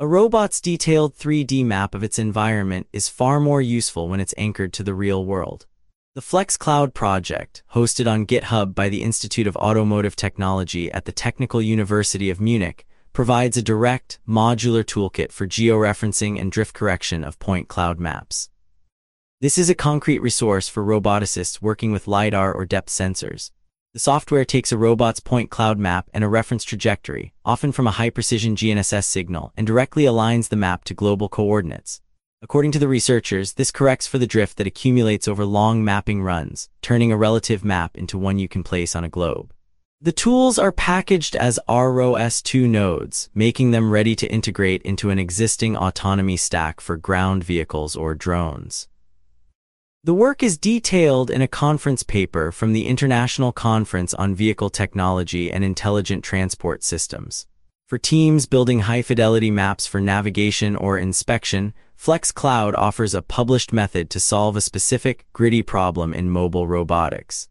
A robot's detailed 3D map of its environment is far more useful when it's anchored to the real world. The FlexCloud project, hosted on GitHub by the Institute of Automotive Technology at the Technical University of Munich, provides a direct, modular toolkit for georeferencing and drift correction of point cloud maps. This is a concrete resource for roboticists working with LiDAR or depth sensors. The software takes a robot's point cloud map and a reference trajectory, often from a high-precision GNSS signal, and directly aligns the map to global coordinates. According to the researchers, this corrects for the drift that accumulates over long mapping runs, turning a relative map into one you can place on a globe. The tools are packaged as ROS2 nodes, making them ready to integrate into an existing autonomy stack for ground vehicles or drones. The work is detailed in a conference paper from the International Conference on Vehicle Technology and Intelligent Transport Systems. For teams building high-fidelity maps for navigation or inspection, FlexCloud offers a published method to solve a specific, gritty problem in mobile robotics.